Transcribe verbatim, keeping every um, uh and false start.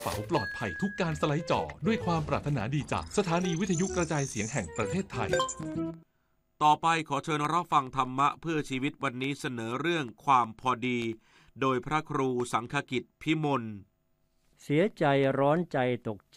เป๋าปลอดภัยทุกการสไลด์จอด้วยความปรารถนาดีจากสถานีวิทยุกระจายเสียงแห่งประเทศไทยต่อไปขอเชิญรับฟังธรรมะเพื่อชีวิตวันนี้เสนอเรื่องความพอดีโดยพระครูสังฆกิจพิมลเสียใจร้อนใจตกใจ